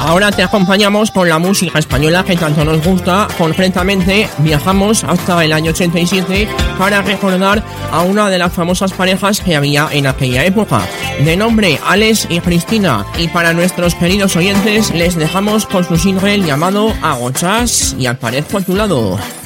Ahora te acompañamos con la música española que tanto nos gusta. Concretamente, viajamos hasta el año 87 para recordar a una de las famosas parejas que había en aquella época, de nombre Alex y Cristina. Y para nuestros queridos oyentes les dejamos con su single llamado Hago Chas y aparezco a tu lado.